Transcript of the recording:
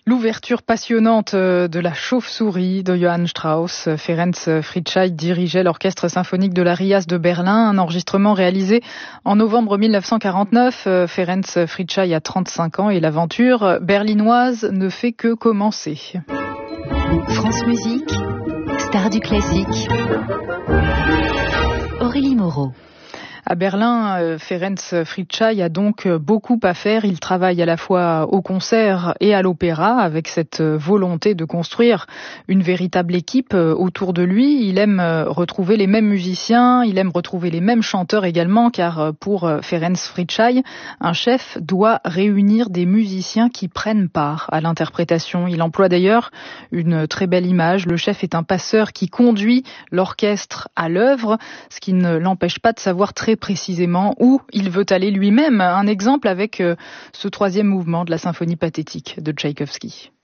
L'ouverture passionnante de La Chauve-souris de Johann Strauss. Ferenc Fritzsche dirigeait l'orchestre symphonique de la RIAS de Berlin, un enregistrement réalisé en novembre 1949. Ferenc Fritzsche a 35 ans et l'aventure berlinoise ne fait que commencer. France Musique, star du classique. Aurélie Moreau. À Berlin, Ferenc Fritzsche a donc beaucoup à faire. Il travaille à la fois au concert et à l'opéra avec cette volonté de construire une véritable équipe autour de lui. Il aime retrouver les mêmes musiciens, il aime retrouver les mêmes chanteurs également, car pour Ferenc Fritzsche, un chef doit réunir des musiciens qui prennent part à l'interprétation. Il emploie d'ailleurs une très belle image. Le chef est un passeur qui conduit l'orchestre à l'œuvre, ce qui ne l'empêche pas de savoir très précisément où il veut aller lui-même. Un exemple avec ce troisième mouvement de la symphonie pathétique de Tchaïkovski.